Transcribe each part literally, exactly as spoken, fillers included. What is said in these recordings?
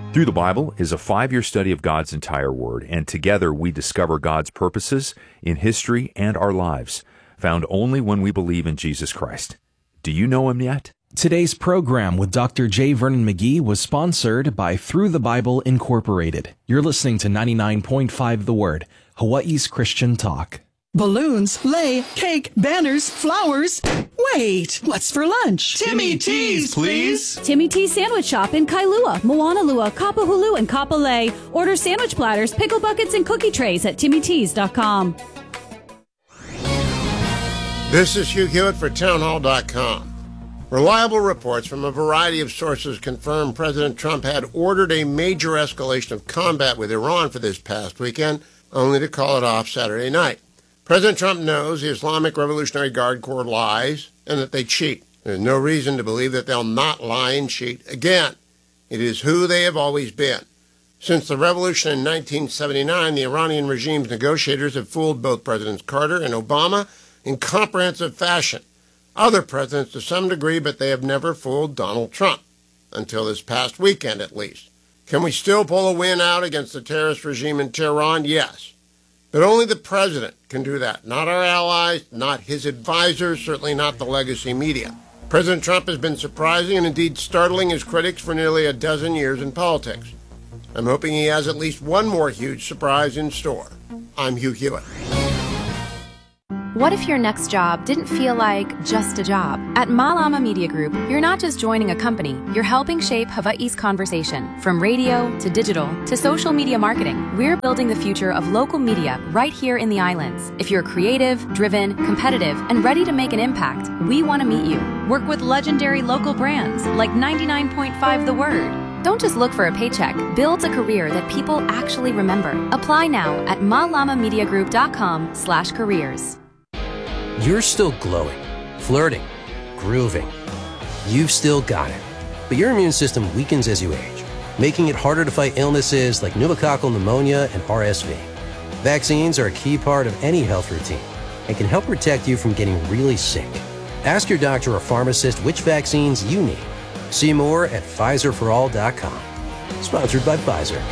Through the Bible is a five-year study of God's entire Word, and together we discover God's purposes in history and our lives, found only when we believe in Jesus Christ. Do you know Him yet? Today's program with Doctor J. Vernon McGee was sponsored by Through the Bible Incorporated. You're listening to ninety-nine point five The Word, Hawaii's Christian Talk. Balloons, sleigh, cake, banners, flowers. Wait, what's for lunch? Timmy T's, please. Timmy T's Sandwich Shop in Kailua, Moanalua, Kapahulu, and Kapolei. Order sandwich platters, pickle buckets, and cookie trays at timmy tees dot com. This is Hugh Hewitt for townhall dot com. Reliable reports from a variety of sources confirm President Trump had ordered a major escalation of combat with Iran for this past weekend, only to call it off Saturday night. President Trump knows the Islamic Revolutionary Guard Corps lies and that they cheat. There's no reason to believe that they'll not lie and cheat again. It is who they have always been. Since the revolution in nineteen seventy-nine, the Iranian regime's negotiators have fooled both Presidents Carter and Obama in comprehensive fashion. Other presidents to some degree, but they have never fooled Donald Trump. Until this past weekend, at least. Can we still pull a win out against the terrorist regime in Tehran? Yes. But only the president can do that, not our allies, not his advisors, certainly not the legacy media. President Trump has been surprising and indeed startling his critics for nearly a dozen years in politics. I'm hoping he has at least one more huge surprise in store. I'm Hugh Hewitt. What if your next job didn't feel like just a job? At Malama Media Group, you're not just joining a company, you're helping shape Hawaii's conversation. From radio to digital to social media marketing, we're building the future of local media right here in the islands. If you're creative, driven, competitive, and ready to make an impact, we want to meet you. Work with legendary local brands like ninety-nine point five The Word. Don't just look for a paycheck. Build a career that people actually remember. Apply now at malamamediagroup.com slash careers. You're still glowing, flirting, grooving. You've still got it. But your immune system weakens as you age, making it harder to fight illnesses like pneumococcal pneumonia and R S V. Vaccines are a key part of any health routine and can help protect you from getting really sick. Ask your doctor or pharmacist which vaccines you need. See more at Pfizer for all dot com. Sponsored by Pfizer.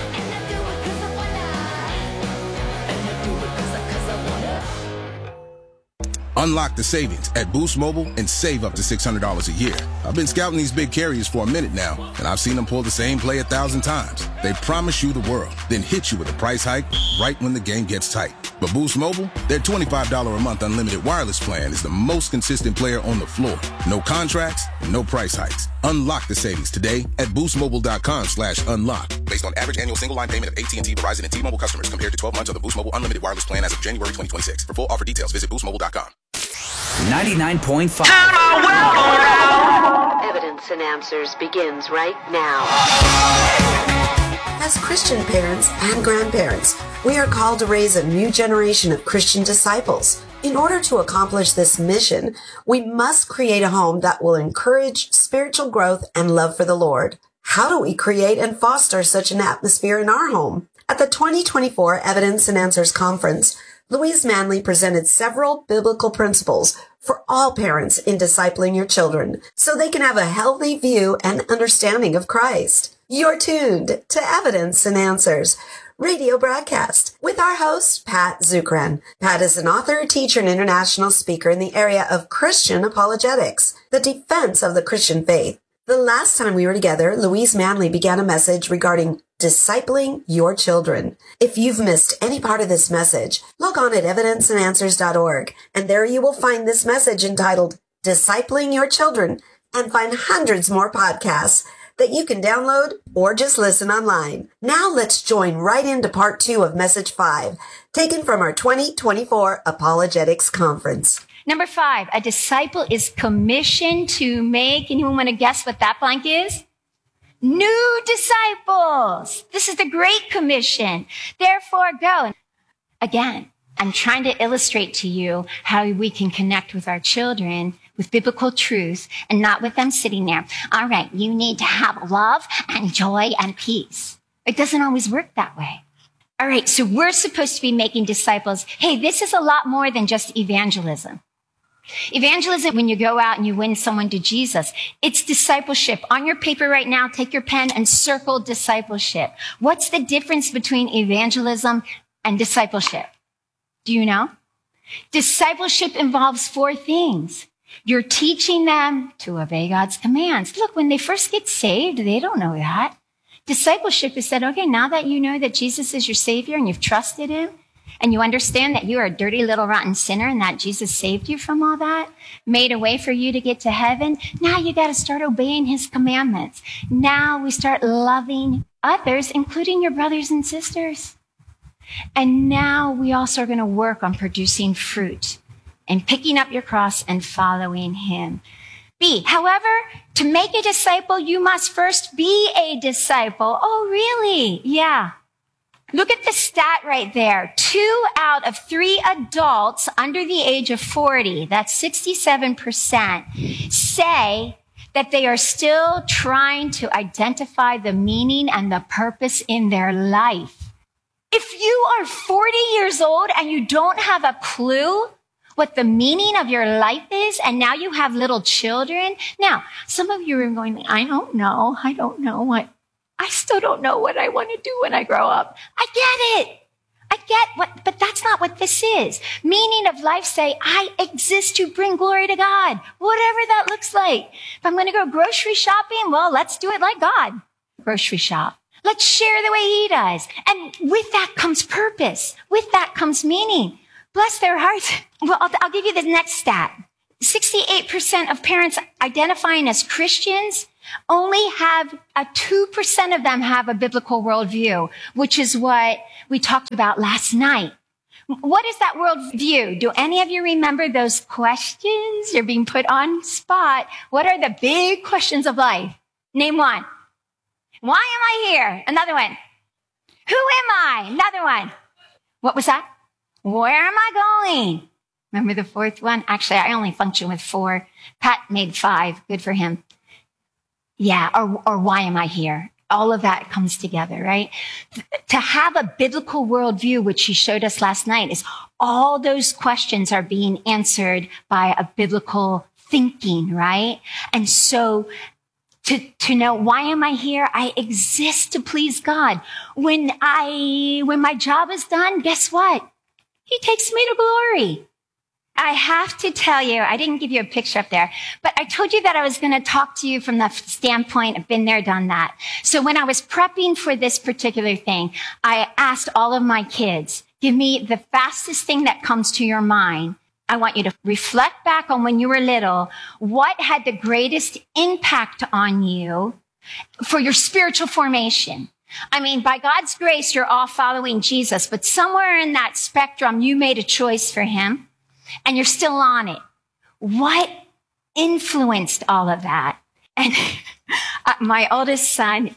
Unlock the savings at Boost Mobile and save up to six hundred dollars a year. I've been scouting these big carriers for a minute now, and I've seen them pull the same play a thousand times. They promise you the world, then hit you with a price hike right when the game gets tight. But Boost Mobile, their twenty-five dollars a month unlimited wireless plan is the most consistent player on the floor. No contracts, no price hikes. Unlock the savings today at boostmobile.com slash unlock. Based on average annual single line payment of A T and T, Verizon, and T-Mobile customers compared to twelve months of the Boost Mobile unlimited wireless plan as of January twenty twenty-six. For full offer details, visit boost mobile dot com. ninety-nine point five. Evidence and Answers begins right now. As Christian parents and grandparents, we are called to raise a new generation of Christian disciples. In order to accomplish this mission, we must create a home that will encourage spiritual growth and love for the Lord. How do we create and foster such an atmosphere in our home? At the twenty twenty-four Evidence and Answers Conference, Louise Manley presented several biblical principles for all parents in discipling your children so they can have a healthy view and understanding of Christ. You're tuned to Evidence and Answers radio broadcast with our host, Pat Zukeran. Pat is an author, teacher, and international speaker in the area of Christian apologetics, the defense of the Christian faith. The last time we were together, Louise Manley began a message regarding discipling your children. If you've missed any part of this message, log on at evidence and answers dot org, and there you will find this message entitled Discipling Your Children, and find hundreds more podcasts that you can download or just listen online. Now let's join right into part two of message five, taken from our twenty twenty-four Apologetics Conference. Number five, a disciple is commissioned to make, anyone want to guess what that blank is? New disciples. This is the Great Commission. Therefore, go. Again, I'm trying to illustrate to you how we can connect with our children with biblical truth and not with them sitting there. All right, you need to have love and joy and peace. It doesn't always work that way. All right, so we're supposed to be making disciples. Hey, this is a lot more than just evangelism. Evangelism, when you go out and you win someone to Jesus, it's discipleship. On your paper right now, take your pen and circle discipleship. What's the difference between evangelism and discipleship? Do you know? Discipleship involves four things. You're teaching them to obey God's commands. Look, when they first get saved, they don't know that. Discipleship is said, okay, now that you know that Jesus is your Savior and you've trusted him, and you understand that you are a dirty little rotten sinner and that Jesus saved you from all that, made a way for you to get to heaven, now you got to start obeying his commandments. Now we start loving others, including your brothers and sisters. And now we also are going to work on producing fruit and picking up your cross and following him. B, however, to make a disciple, you must first be a disciple. Oh, really? Yeah. Look at the stat right there. Two out of three adults under the age of forty, that's sixty-seven percent, say that they are still trying to identify the meaning and the purpose in their life. If you are forty years old and you don't have a clue what the meaning of your life is, and now you have little children. Now, some of you are going, I don't know. I don't know what. I still don't know what I want to do when I grow up. I get it. I get what, but that's not what this is. Meaning of life say, I exist to bring glory to God, whatever that looks like. If I'm going to go grocery shopping, well, let's do it like God. Grocery shop. Let's share the way he does. And with that comes purpose. With that comes meaning. Bless their hearts. Well, I'll, I'll give you the next stat. sixty-eight percent of parents identifying as Christians only have a two percent of them have a biblical worldview, which is what we talked about last night. What is that worldview? Do any of you remember those questions? You're being put on spot. What are the big questions of life? Name one. Why am I here? Another one. Who am I? Another one. What was that? Where am I going? Remember the fourth one? Actually, I only function with four. Pat made five. Good for him. Yeah, or, or why am I here? All of that comes together, right? To have a biblical worldview, which he showed us last night, is all those questions are being answered by a biblical thinking, right? And so to, to know, why am I here? I exist to please God. When I, when my job is done, guess what? He takes me to glory. I have to tell you, I didn't give you a picture up there, but I told you that I was going to talk to you from the standpoint of been there, done that. So when I was prepping for this particular thing, I asked all of my kids, give me the fastest thing that comes to your mind. I want you to reflect back on when you were little. What had the greatest impact on you for your spiritual formation? I mean, by God's grace, you're all following Jesus, but somewhere in that spectrum, you made a choice for him. And you're still on it. What influenced all of that? And my oldest son,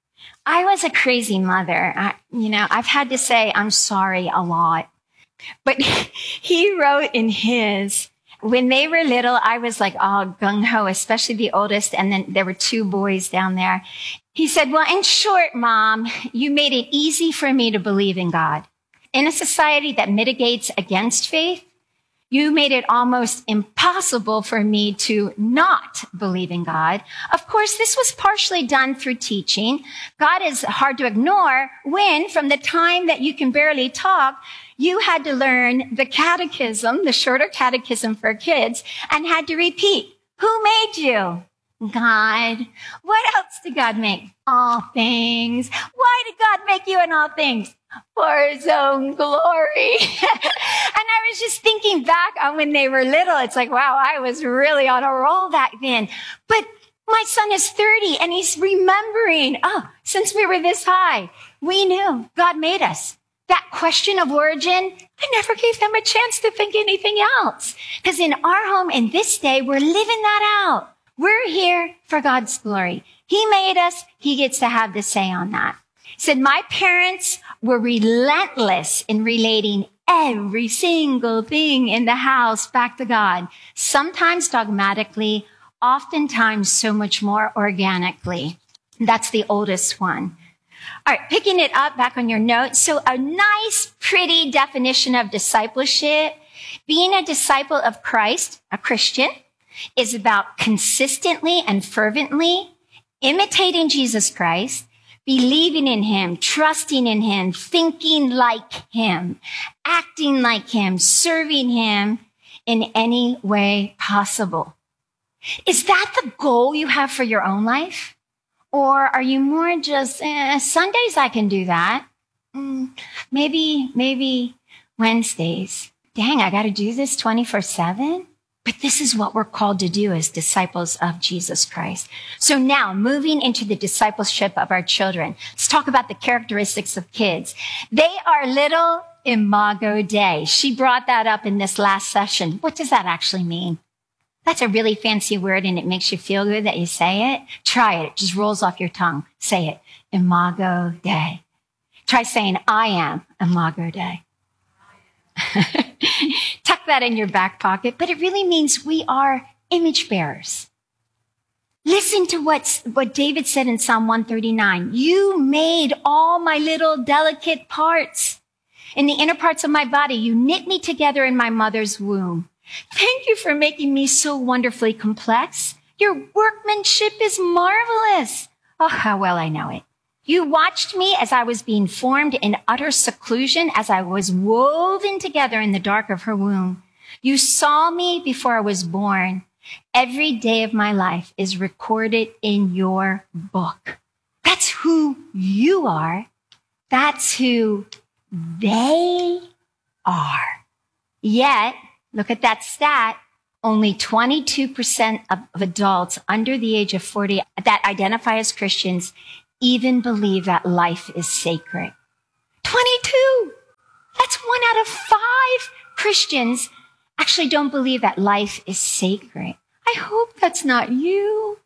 I was a crazy mother. I, you know, I've had to say I'm sorry a lot. But he wrote in his, when they were little, I was like all gung-ho, especially the oldest. And then there were two boys down there. He said, well, in short, Mom, you made it easy for me to believe in God. In a society that mitigates against faith, you made it almost impossible for me to not believe in God. Of course, this was partially done through teaching. God is hard to ignore when, from the time that you can barely talk, you had to learn the catechism, the shorter catechism for kids, and had to repeat, who made you? God. What else did God make? All things. Why did God make you in all things? For his own glory. And I was just thinking back on when they were little. It's like, wow, I was really on a roll back then. But my son is thirty and he's remembering, oh, since we were this high, we knew God made us. That question of origin, I never gave them a chance to think anything else. Because in our home, in this day, we're living that out. We're here for God's glory. He made us. He gets to have the say on that. He said, my parents were relentless in relating every single thing in the house back to God. Sometimes dogmatically, oftentimes so much more organically. That's the oldest one. All right, picking it up back on your notes. So a nice, pretty definition of discipleship Being a disciple of Christ, a Christian, is about consistently and fervently imitating Jesus Christ, believing in him, trusting in him, thinking like him, acting like him, serving him in any way possible. Is that the goal you have for your own life? Or are you more just, eh, Sundays I can do that. Mm, maybe, maybe Wednesdays. Dang, I got to do this twenty-four seven? But this is what we're called to do as disciples of Jesus Christ. So now, moving into the discipleship of our children, let's talk about the characteristics of kids. They are little Imago Dei. She brought that up in this last session. What does that actually mean? That's a really fancy word and it makes you feel good that you say it. Try it. It just rolls off your tongue. Say it. Imago Dei. Try saying, I am Imago Dei. Tuck that in your back pocket, but it really means we are image bearers. Listen to what's, what David said in Psalm one thirty-nine. You made all my little delicate parts. In the inner parts of my body, you knit me together in my mother's womb. Thank you for making me so wonderfully complex. Your workmanship is marvelous. Oh, how well I know it. You watched me as I was being formed in utter seclusion, as I was woven together in the dark of her womb. You saw me before I was born. Every day of my life is recorded in your book. That's who you are. That's who they are. Yet, look at that stat. Only twenty-two percent of adults under the age of forty that identify as Christians even believe that life is sacred. twenty-two. That's one out of five Christians actually don't believe that life is sacred. I hope that's not you.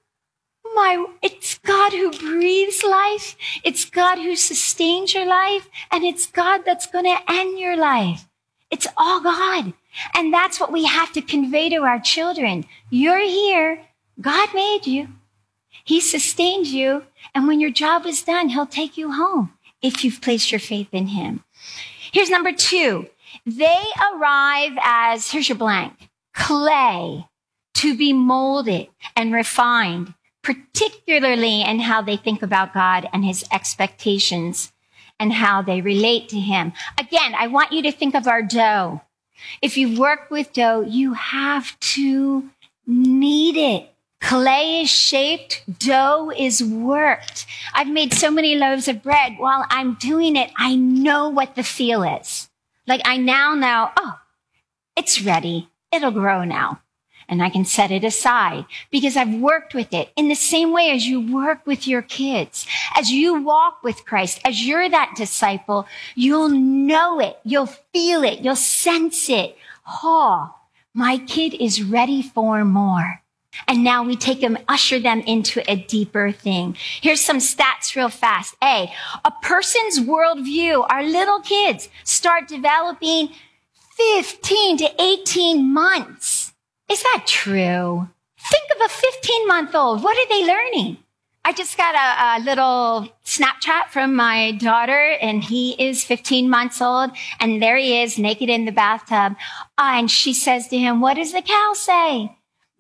My, it's God who breathes life. It's God who sustains your life. And it's God that's going to end your life. It's all God. And that's what we have to convey to our children. You're here. God made you. He sustains you. And when your job is done, he'll take you home if you've placed your faith in him. Here's number two. They arrive as, here's your blank, clay to be molded and refined, particularly in how they think about God and his expectations and how they relate to him. Again, I want you to think of our dough. If you work with dough, you have to knead it. Clay is shaped, dough is worked. I've made so many loaves of bread. While I'm doing it, I know what the feel is. Like I now know, oh, it's ready. It'll grow now. And I can set it aside because I've worked with it in the same way as you work with your kids. As you walk with Christ, as you're that disciple, you'll know it. You'll feel it. You'll sense it. Oh, my kid is ready for more. And now we take them, usher them into a deeper thing. Here's some stats real fast. A, a person's worldview, our little kids start developing fifteen to eighteen months. Is that true? Think of a fifteen-month-old. What are they learning? I just got a, a little Snapchat from my daughter, and he is fifteen months old, and there he is, naked in the bathtub. Uh, and she says to him, what does the cow say?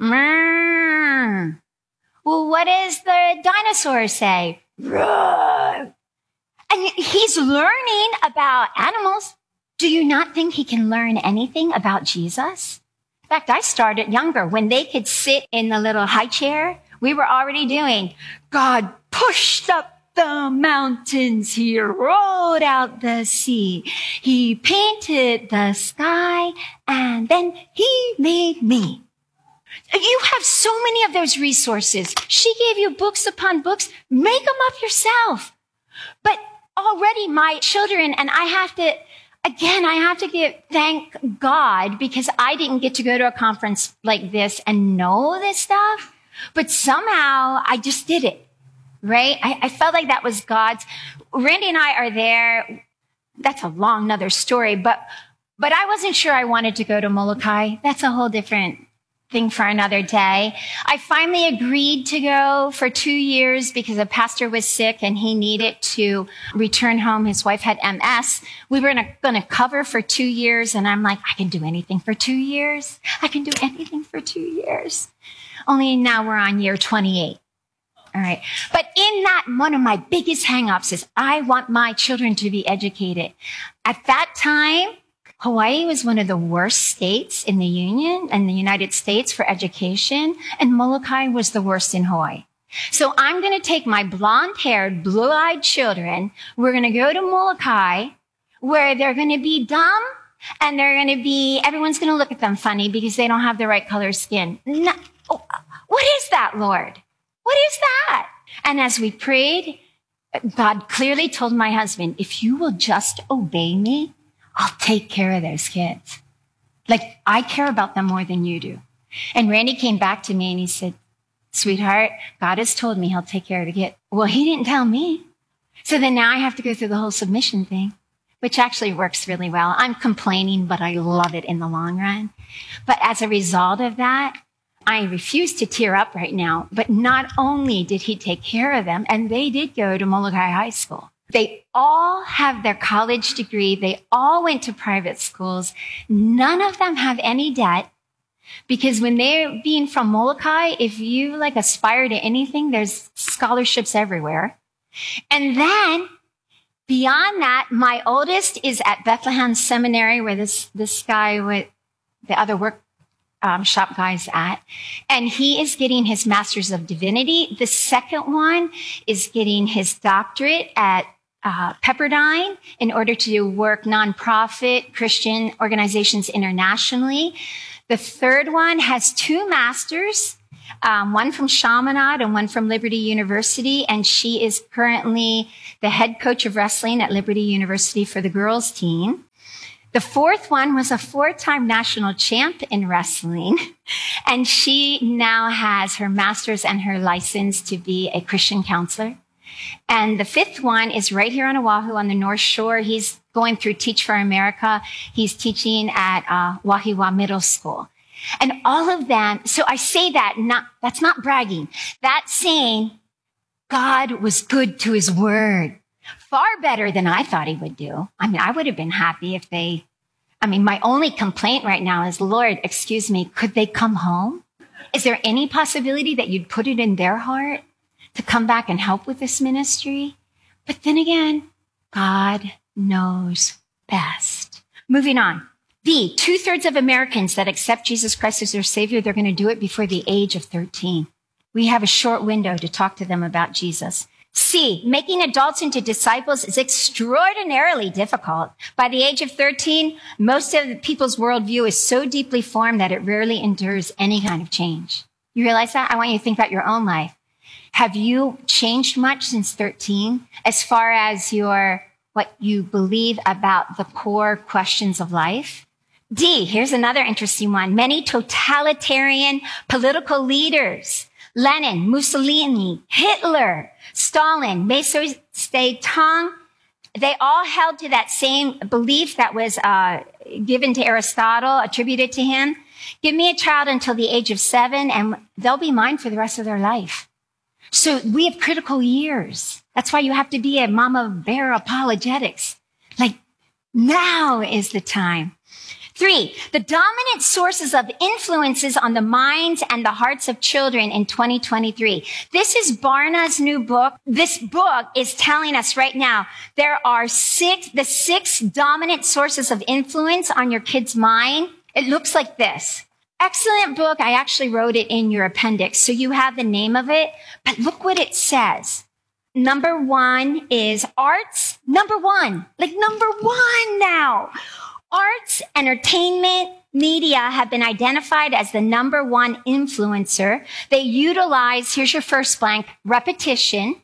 Mmm. Well, what does the dinosaur say? Roar. And he's learning about animals. Do you not think he can learn anything about Jesus? In fact, I started younger. When they could sit in the little high chair, we were already doing, God pushed up the mountains. He rolled out the sea. He painted the sky, and then he made me. You have so many of those resources. She gave you books upon books. Make them up yourself. But already my children, and I have to, again, I have to give, thank God, because I didn't get to go to a conference like this and know this stuff. But somehow I just did it, right? I, I felt like that was God's. Randy and I are there. That's a long another story, but, but I wasn't sure I wanted to go to Molokai. That's a whole different thing for another day. I finally agreed to go for two years because a pastor was sick and he needed to return home. His wife had M S. We were going to cover for two years. And I'm like, I can do anything for two years. I can do anything for two years. Only now we're on year twenty-eight. All right. But in that, one of my biggest hangups is I want my children to be educated. At that time, Hawaii was one of the worst states in the Union and the United States for education, and Molokai was the worst in Hawaii. So I'm going to take my blonde-haired, blue-eyed children. We're going to go to Molokai, where they're going to be dumb, and they're going to be, everyone's going to look at them funny because they don't have the right color skin. No, oh, what is that, Lord? What is that? And as we prayed, God clearly told my husband, if you will just obey me, I'll take care of those kids. Like, I care about them more than you do. And Randy came back to me and he said, sweetheart, God has told me he'll take care of the kid. Well, he didn't tell me. So then now I have to go through the whole submission thing, which actually works really well. I'm complaining, but I love it in the long run. But as a result of that, I refuse to tear up right now. But not only did he take care of them, and they did go to Molokai High School. They all have their college degree. They all went to private schools. None of them have any debt because when they're being from Molokai, if you like aspire to anything, there's scholarships everywhere. And then beyond that, my oldest is at Bethlehem Seminary where this, this guy with the other work um, shop guy's at. And he is getting his Master's of Divinity. The second one is getting his doctorate at Uh, Pepperdine in order to work nonprofit Christian organizations internationally. The third one has two masters, um, one from Chaminade and one from Liberty University, and she is currently the head coach of wrestling at Liberty University for the girls team. The fourth one was a four-time national champ in wrestling, and she now has her master's and her license to be a Christian counselor. And the fifth one is right here on Oahu on the North Shore. He's going through Teach for America. He's teaching at uh, Wahiawa Middle School. And all of them, so I say that, not, that's not bragging. That's saying God was good to his word. Far better than I thought he would do. I mean, I would have been happy if they, I mean, my only complaint right now is, Lord, excuse me, could they come home? Is there any possibility that you'd put it in their heart to come back and help with this ministry? But then again, God knows best. Moving on. B, two-thirds of Americans that accept Jesus Christ as their Savior, they're going to do it before the age of thirteen. We have a short window to talk to them about Jesus. C, making adults into disciples is extraordinarily difficult. By the age of thirteen, most of the people's worldview is so deeply formed that it rarely endures any kind of change. You realize that? I want you to think about your own life. Have you changed much since thirteen as far as your, what you believe about the core questions of life? D, here's another interesting one. Many totalitarian political leaders, Lenin, Mussolini, Hitler, Stalin, Mao Zedong, they all held to that same belief that was uh, given to Aristotle, attributed to him. Give me a child until the age of seven and they'll be mine for the rest of their life. So we have critical years. That's why you have to be a mama bear apologetics. Like, now is the time. Three, the dominant sources of influences on the minds and the hearts of children in twenty twenty-three. This is Barna's new book. This book is telling us right now there are six, the six dominant sources of influence on your kid's mind. It looks like this. Excellent book. I actually wrote it in your appendix, so you have the name of it. But look what it says. Number one is arts. Number one, like number one now. Arts, entertainment, media have been identified as the number one influencer. They utilize, here's your first blank, repetition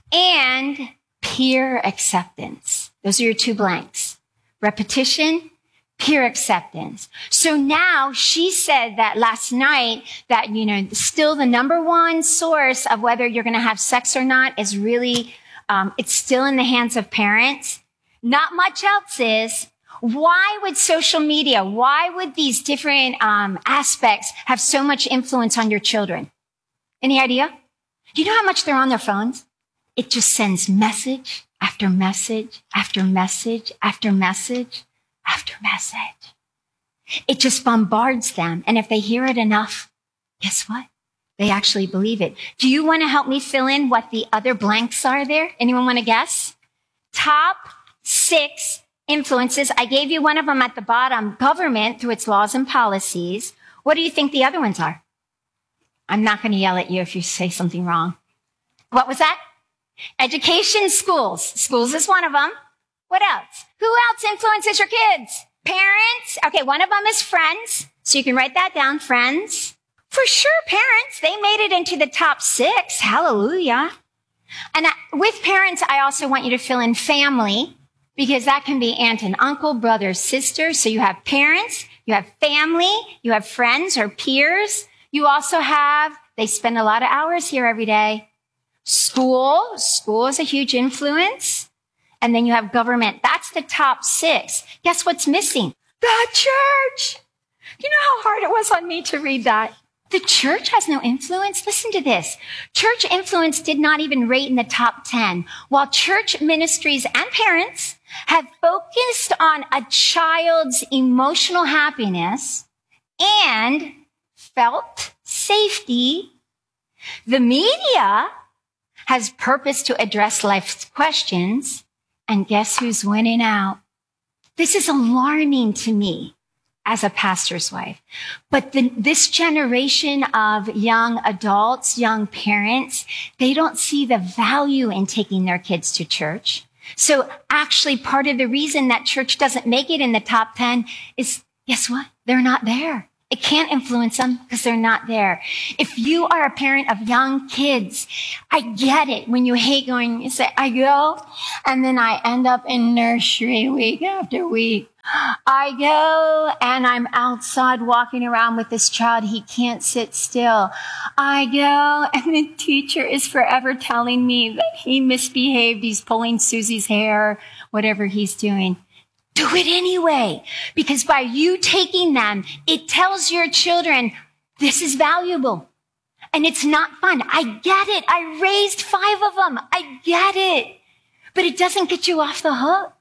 and peer acceptance. Those are your two blanks. Repetition, peer acceptance. So now she said that last night that, you know, still the number one source of whether you're going to have sex or not is really, um, it's still in the hands of parents. Not much else is. Why would social media, why would these different um, aspects have so much influence on your children? Any idea? Do you know how much they're on their phones? It just sends message after message after message after message after message. It just bombards them. And if they hear it enough, guess what? They actually believe it. Do you want to help me fill in what the other blanks are there? Anyone want to guess? Top six influences. I gave you one of them at the bottom. Government through its laws and policies. What do you think the other ones are? I'm not going to yell at you if you say something wrong. What was that? Education, schools. Schools is one of them. What else? Who else influences your kids? Parents. Okay, one of them is friends. So you can write that down, friends. For sure, parents. They made it into the top six. Hallelujah. And I, with parents, I also want you to fill in family, because that can be aunt and uncle, brother, sister. So you have parents, you have family, you have friends or peers. You also have, they spend a lot of hours here every day. School, school is a huge influence. And then you have government. That's the top six. Guess what's missing? The church. You know how hard it was on me to read that? The church has no influence. Listen to this. Church influence did not even rate in the top ten. While church ministries and parents have focused on a child's emotional happiness and felt safety, the media has purpose to address life's questions. And guess who's winning out? This is alarming to me as a pastor's wife. But the, this generation of young adults, young parents, they don't see the value in taking their kids to church. So actually part of the reason that church doesn't make it in the top ten is, guess what? They're not there. It can't influence them because they're not there. If you are a parent of young kids, I get it when you hate going, you say, I go, and then I end up in nursery week after week. I go and I'm outside walking around with this child. He can't sit still. I go and the teacher is forever telling me that he misbehaved. He's pulling Susie's hair, whatever he's doing. Do it anyway, because by you taking them, it tells your children, this is valuable and it's not fun. I get it. I raised five of them. I get it, but it doesn't get you off the hook.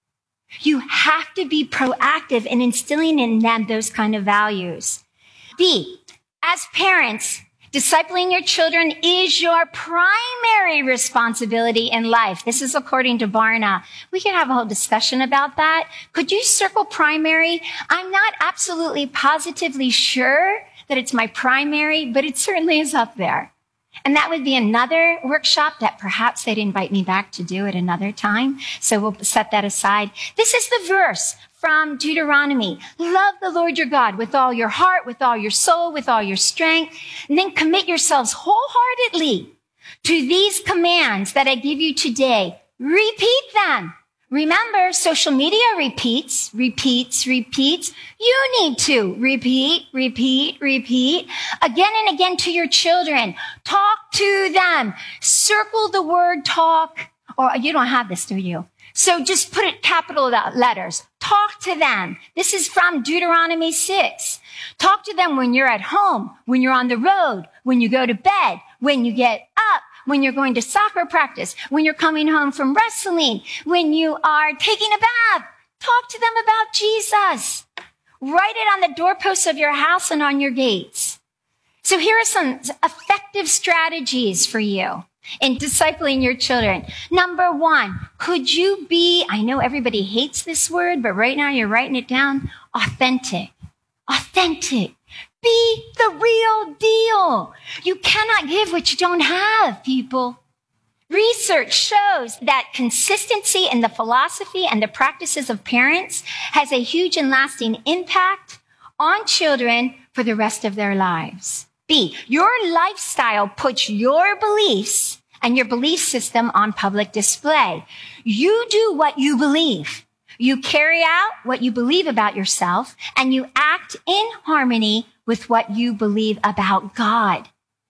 You have to be proactive in instilling in them those kind of values. B, as parents, discipling your children is your primary responsibility in life. This is according to Barna. We can have a whole discussion about that. Could you circle primary? I'm not absolutely positively sure that it's my primary, but it certainly is up there. And that would be another workshop that perhaps they'd invite me back to do at another time. So we'll set that aside. This is the verse from Deuteronomy. Love the Lord your God with all your heart, with all your soul, with all your strength, and then commit yourselves wholeheartedly to these commands that I give you today. Repeat them. Remember, social media repeats, repeats, repeats. You need to repeat, repeat, repeat again and again to your children. Talk to them. Circle the word talk, or you don't have this, do you? So just put it capital letters. Talk to them. This is from Deuteronomy six. Talk to them when you're at home, when you're on the road, when you go to bed, when you get up, when you're going to soccer practice, when you're coming home from wrestling, when you are taking a bath. Talk to them about Jesus. Write it on the doorposts of your house and on your gates. So here are some effective strategies for you in discipling your children. Number one, could you be, I know everybody hates this word, but right now you're writing it down, authentic. Authentic. Be the real deal. You cannot give what you don't have, people. Research shows that consistency in the philosophy and the practices of parents has a huge and lasting impact on children for the rest of their lives. B, your lifestyle puts your beliefs and your belief system on public display. You do what you believe. You carry out what you believe about yourself, and you act in harmony with what you believe about God.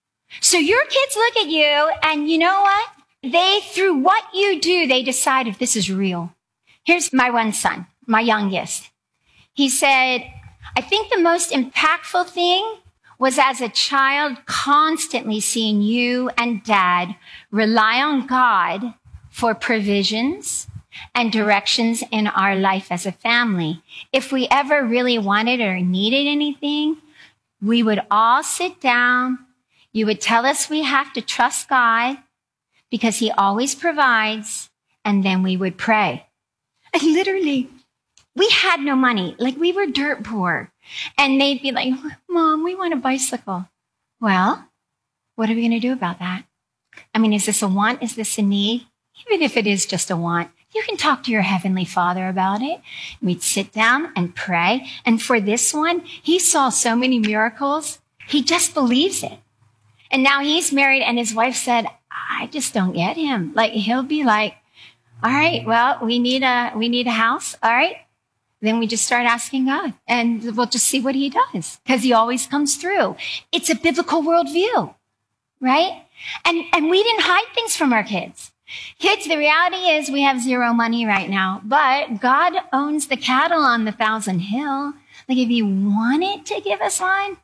So your kids look at you, and you know what? They, through what you do, they decide if this is real. Here's my one son. my youngest. He said, I think the most impactful thing was as a child constantly seeing you and Dad rely on God for provisions and directions in our life as a family. If we ever really wanted or needed anything, we would all sit down. You would tell us we have to trust God because he always provides, and then we would pray. And literally, we had no money. Like, we were dirt poor. And they'd be like, Mom, we want a bicycle. Well, what are we going to do about that? I mean, is this a want? Is this a need? Even if it is just a want, you can talk to your Heavenly Father about it. We'd sit down and pray. And for this one, he saw so many miracles. He just believes it. And now he's married, and his wife said, I just don't get him. Like, he'll be like, all right, well, we need a, we need a house. All right. Then we just start asking God, and we'll just see what he does, because he always comes through. It's a biblical worldview, right? And, and we didn't hide things from our kids. Kids, the reality is we have zero money right now, but God owns the cattle on the thousand hill. Like, if you wanted to give us one,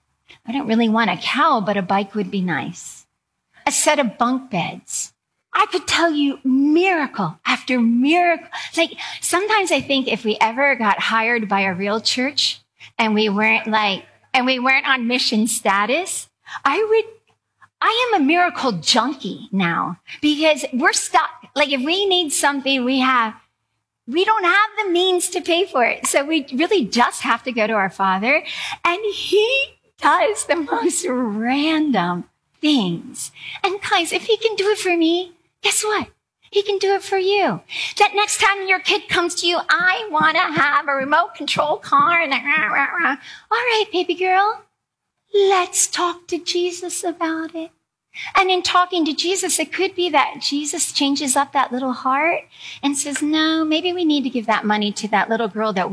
I don't really want a cow, but a bike would be nice. A set of bunk beds. I could tell you miracle after miracle. Like, sometimes I think if we ever got hired by a real church and we weren't like, and we weren't on mission status, I would, I am a miracle junkie now, because we're stuck. Like, if we need something, we have, we don't have the means to pay for it. So we really just have to go to our Father, and he does the most random things. And guys, if he can do it for me, guess what? He can do it for you. That next time your kid comes to you, I want to have a remote control car. And rah, rah, rah. All right, baby girl, let's talk to Jesus about it. And in talking to Jesus, it could be that Jesus changes up that little heart and says, no, maybe we need to give that money to that little girl that